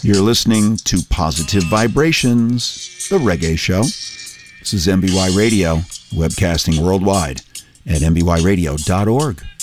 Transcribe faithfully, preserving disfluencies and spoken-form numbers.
You're listening to Positive Vibrations, the reggae show. This is M B Y Radio, webcasting worldwide at m b y radio dot org.